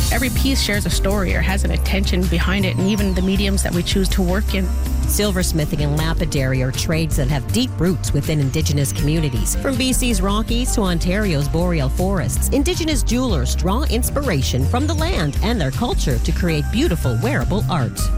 Every piece shares a story or has an intention behind it, and even the mediums that we choose to work in. Silversmithing and lapidary are trades that have deep roots within Indigenous communities. From BC's Rockies to Ontario's boreal forests, Indigenous jewelers draw inspiration from the land and their culture to create beautiful wearable art.